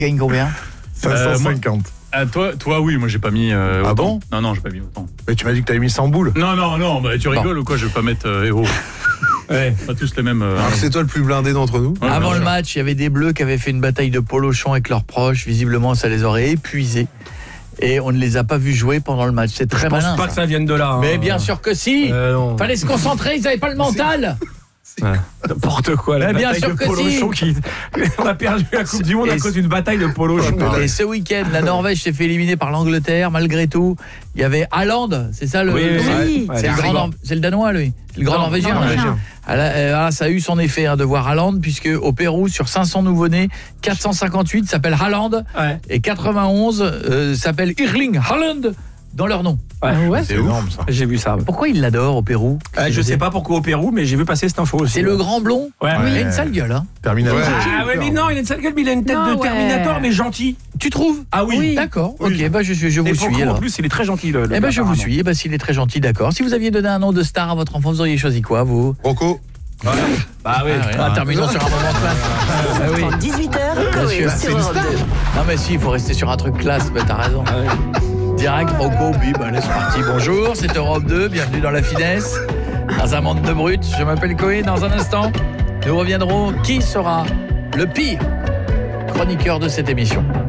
gagne combien 550. Toi, oui, moi j'ai pas mis. Ah autant. bon? Non, j'ai pas mis autant. Mais tu m'as dit que t'avais mis 100 boules. Non, bah, tu rigoles ou quoi? Je vais pas mettre héros. Ouais. Pas tous les mêmes. Alors c'est toi le plus blindé d'entre nous. Ouais, Avant bien le sûr. match, il y avait des Bleus qui avaient fait une bataille de polochon avec leurs proches. Visiblement, ça les aurait épuisés. Et on ne les a pas vus jouer pendant le match. C'est très Je pense malin. pas que ça vienne de là. Mais bien sûr que si. Non. Fallait se concentrer, ils n'avaient pas le mental. N'importe quoi, la Mais bien bataille sûr de que polochon si. On a perdu la Coupe du Monde à cause d'une bataille de polochon. Et ce week-end, la Norvège s'est fait éliminer par l'Angleterre. Malgré tout, il y avait Haaland, c'est ça le. Oui. C'est le Danois, lui. C'est le grand Norvégien. Norvégien. Ça a eu son effet de voir Haaland, puisque au Pérou, sur 500 nouveau-nés, 458 s'appellent Haaland et 91 s'appellent Erling Haaland dans leur nom. Ouais. C'est énorme ça. J'ai vu ça. Pourquoi ils l'adorent au Pérou? Je sais pas pourquoi au Pérou, mais j'ai vu passer cette info aussi. C'est le grand blond. Ouais. Il a une sale gueule, hein. Terminator. Ah ouais, mais non, il a une sale gueule, mais il a une tête Non, de Terminator, mais gentil. Tu trouves? Ah oui. D'accord. Oui. OK, bah je Et vous pour suis coup, en alors. plus, il est très gentil. Le Eh ben je vous suis. Eh ben s'il est très gentil, d'accord. Si vous aviez donné un nom de star à votre enfant, vous auriez choisi quoi, vous? Rocco. Bah oui. Terminons sur un moment classe. Ah oui. 18h, Bien sûr. sur Europe 2. Non mais si, il faut rester sur un truc classe, bah, t'as raison. Direct, Rocco, oui, bah, c'est parti. Bonjour, c'est Europe 2, bienvenue dans la finesse. Dans un monde de brutes, je m'appelle Coé. Dans un instant, nous reviendrons. Qui sera le pire chroniqueur de cette émission?